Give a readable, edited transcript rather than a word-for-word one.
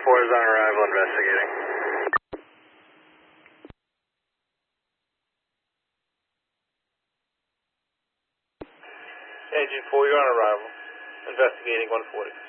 4 is on arrival investigating. Engine 4, you're on arrival. Investigating 140.